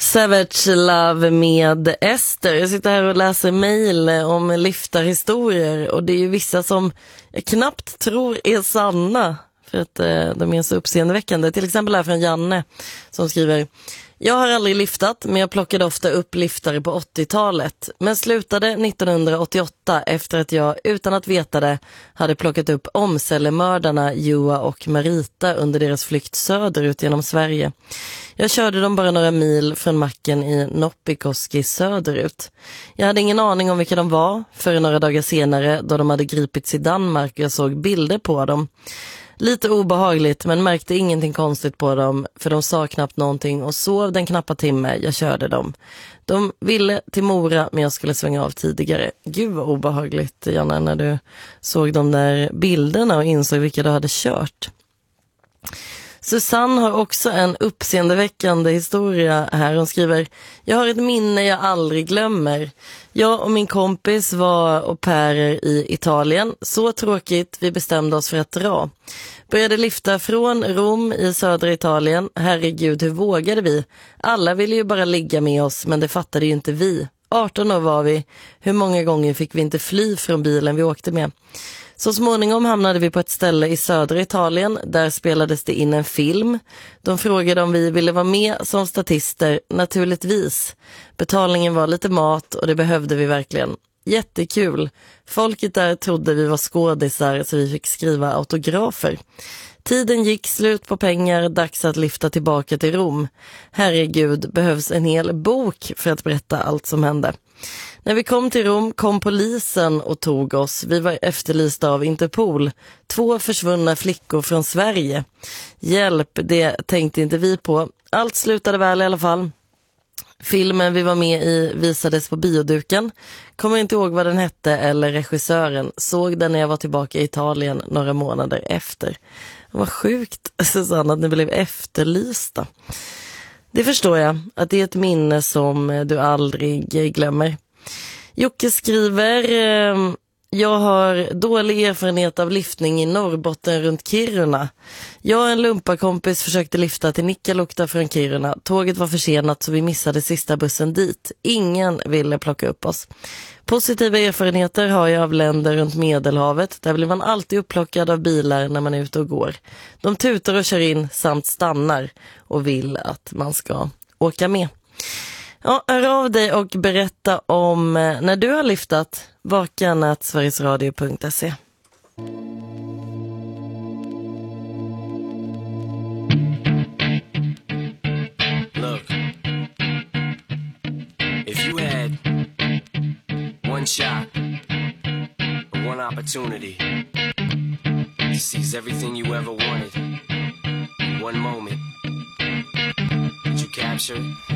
Savage Love med Ester. Jag sitter här och läser mejl om liftarhistorier och det är ju vissa som jag knappt tror är sanna för att de är så uppseendeväckande. Till exempel här från Janne som skriver: jag har aldrig liftat, men jag plockade ofta upp liftare på 80-talet. Men slutade 1988 efter att jag, utan att veta det, hade plockat upp omcellemördarna Joa och Marita under deras flykt söderut genom Sverige. Jag körde dem bara några mil från macken i Noppikoski söderut. Jag hade ingen aning om vilka de var förrän några dagar senare då de hade gripits i Danmark och jag såg bilder på dem. Lite obehagligt, men märkte ingenting konstigt på dem för de sa knappt någonting och sov den knappa timme jag körde dem. De ville till Mora men jag skulle svänga av tidigare. Gud vad obehagligt, Janne, när du såg de där bilderna och insåg vilka du hade kört. Susanne har också en uppseendeväckande historia här. Hon skriver: jag har ett minne jag aldrig glömmer. Jag och min kompis var au pairer i Italien. Så tråkigt, vi bestämde oss för att dra. Började lifta från Rom i södra Italien. Herregud, hur vågade vi? Alla ville ju bara ligga med oss, men det fattade ju inte vi. 18 år var vi. Hur många gånger fick vi inte fly från bilen vi åkte med? Så småningom hamnade vi på ett ställe i södra Italien. Där spelades det in en film. De frågade om vi ville vara med som statister. Naturligtvis. Betalningen var lite mat och det behövde vi verkligen. Jättekul. Folket där trodde vi var skådisar så vi fick skriva autografer. Tiden gick, slut på pengar, dags att lyfta tillbaka till Rom. Herregud, behövs en hel bok för att berätta allt som hände. När vi kom till Rom kom polisen och tog oss. Vi var efterlysta av Interpol. 2 försvunna flickor från Sverige. Hjälp, det tänkte inte vi på. Allt slutade väl i alla fall. Filmen vi var med i visades på bioduken. Kommer inte ihåg vad den hette eller regissören. Såg den när jag var tillbaka i Italien några månader efter. Vad sjukt, Susanne, att ni blev efterlysta. Det förstår jag, att det är ett minne som du aldrig glömmer. Jocke skriver: jag har dålig erfarenhet av liftning i Norrbotten runt Kiruna. Jag och en lumparkompis försökte lifta till Nikkaluokta från Kiruna. Tåget var försenat så vi missade sista bussen dit. Ingen ville plocka upp oss. Positiva erfarenheter har jag av länder runt Medelhavet. Där blir man alltid upplockad av bilar när man är ute och går. De tutar och kör in samt stannar och vill att man ska åka med. Ja, hör av dig och berätta om när du har liftat. vakan@sverigesradio.se. Look, if you had one shot, one opportunity to seize everything you ever wanted in one moment, did you capture it?